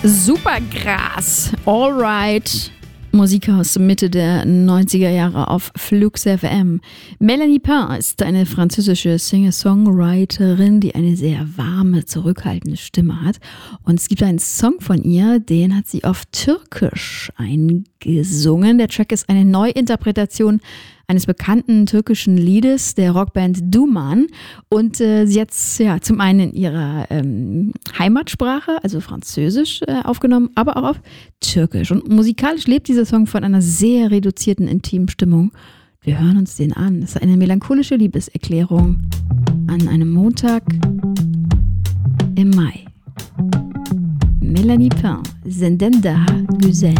Supergras, Alright. Musik aus Mitte der 90er Jahre auf Flux FM. Mélanie Pain ist eine französische Singer-Songwriterin, die eine sehr warme, zurückhaltende Stimme hat. Und es gibt einen Song von ihr, den hat sie auf Türkisch eingesungen. Der Track ist eine Neuinterpretation eines bekannten türkischen Liedes der Rockband Duman. Und sie hat es zum einen in ihrer Heimatsprache, also Französisch, aufgenommen, aber auch auf Türkisch. Und musikalisch lebt dieser Song von einer sehr reduzierten, intimen Stimmung. Wir hören uns den an. Das ist eine melancholische Liebeserklärung an einem Montag im Mai. Mélanie Pain, Zendenda Güzel.